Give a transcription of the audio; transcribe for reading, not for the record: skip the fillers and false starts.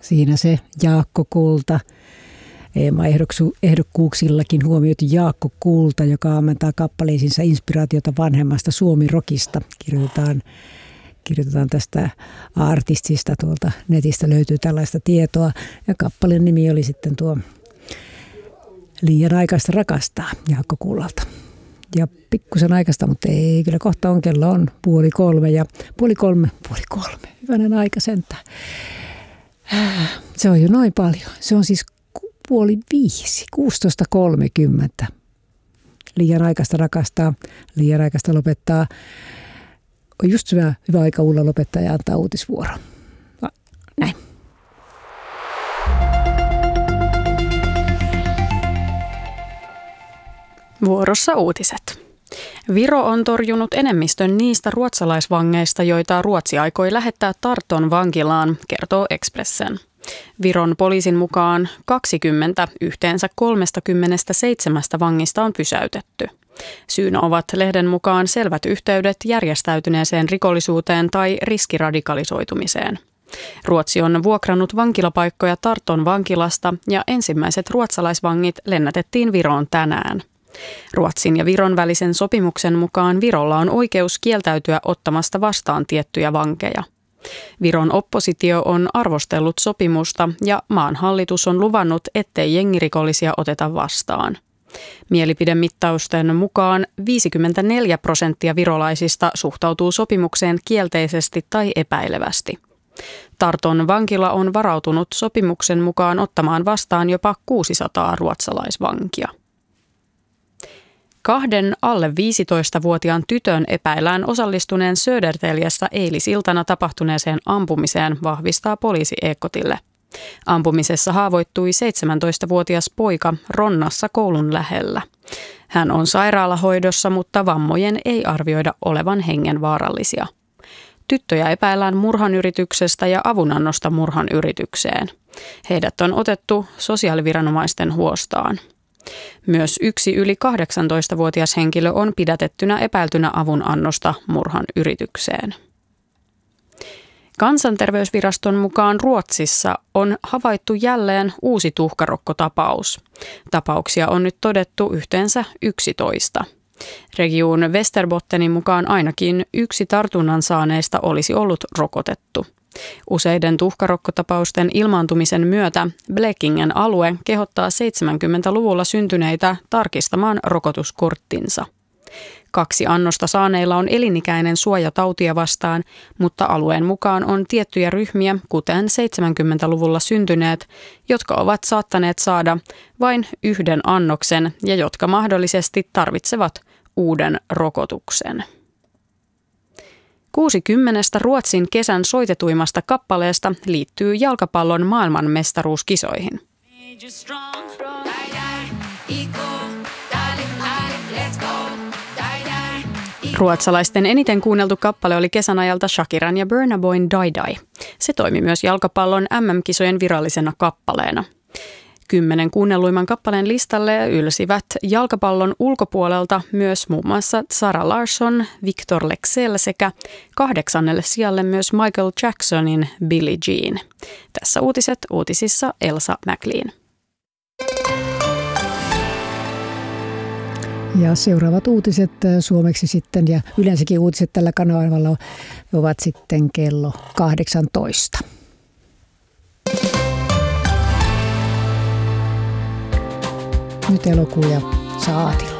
Siinä se Jaakko Kulta. Ehdokkuuksillakin huomioitu Jaakko Kulta, joka ammentaa kappaleisiinsa inspiraatiota vanhemmasta Suomi-rockista. Kirjoitetaan tästä artistista, tuolta netistä löytyy tällaista tietoa. Ja kappaleen nimi oli sitten tuo Liian aikaista rakastaa Jaakko Kullalta. Ja pikkusen aikaista, mutta ei, kyllä kohta on, kello on 2:30 ja 2:30, hyvänen aika sentään. Se on jo noin paljon. Se on siis 4:30, 16:30. Liian aikaista rakastaa, liian aikaista lopettaa. On just hyvä aika Ulla lopettaa ja antaa uutisvuoron. Näin. Vuorossa uutiset. Viro on torjunut enemmistön niistä ruotsalaisvangeista, joita Ruotsi aikoi lähettää Tarton vankilaan, kertoo Expressen. Viron poliisin mukaan 20 yhteensä 37 vangista on pysäytetty. Syynä ovat lehden mukaan selvät yhteydet järjestäytyneeseen rikollisuuteen tai riskiradikalisoitumiseen. Ruotsi on vuokrannut vankilapaikkoja Tarton vankilasta ja ensimmäiset ruotsalaisvangit lennätettiin Viroon tänään. Ruotsin ja Viron välisen sopimuksen mukaan Virolla on oikeus kieltäytyä ottamasta vastaan tiettyjä vankeja. Viron oppositio on arvostellut sopimusta ja maan hallitus on luvannut, ettei jengirikollisia oteta vastaan. Mielipidemittausten mukaan 54% virolaisista suhtautuu sopimukseen kielteisesti tai epäilevästi. Tarton vankila on varautunut sopimuksen mukaan ottamaan vastaan jopa 600 ruotsalaisvankia. 2 alle 15-vuotiaan tytön epäillään osallistuneen Södertäljessä eilisiltana tapahtuneeseen ampumiseen, vahvistaa poliisi Ekotille. Ampumisessa haavoittui 17-vuotias poika Ronnassa koulun lähellä. Hän on sairaalahoidossa, mutta vammojen ei arvioida olevan hengenvaarallisia. Tyttöjä epäillään murhanyrityksestä ja avunannosta murhanyritykseen. Heidät on otettu sosiaaliviranomaisten huostaan. Myös yksi yli 18-vuotias henkilö on pidätettynä epäiltynä avunannosta murhan yritykseen. Kansanterveysviraston mukaan Ruotsissa on havaittu jälleen uusi tuhkarokkotapaus. Tapauksia on nyt todettu yhteensä 11. Region Västerbottenin mukaan ainakin 1 tartunnan saaneista olisi ollut rokotettu. Useiden tuhkarokkotapausten ilmaantumisen myötä Blekingen alue kehottaa 70-luvulla syntyneitä tarkistamaan rokotuskorttinsa. 2 annosta saaneilla on elinikäinen suoja tautia vastaan, mutta alueen mukaan on tiettyjä ryhmiä, kuten 70-luvulla syntyneet, jotka ovat saattaneet saada vain 1 annoksen ja jotka mahdollisesti tarvitsevat uuden rokotuksen. 60 Ruotsin kesän soitetuimmasta kappaleesta liittyy jalkapallon maailmanmestaruuskisoihin. Ruotsalaisten eniten kuunneltu kappale oli kesän ajalta Shakiran ja Burna Boyn Die Die. Se toimi myös jalkapallon MM-kisojen virallisena kappaleena. 10 kuunnelluimman kappaleen listalle ylsivät jalkapallon ulkopuolelta myös muun muassa Zara Larsson, Victor Leksell sekä 8. sijalle myös Michael Jacksonin Billie Jean. Tässä uutiset uutisissa Elsa McLean. Ja seuraavat uutiset suomeksi sitten ja yleensäkin uutiset tällä kanavalla ovat sitten kello 18. Nyt Elokuun ja Saatila.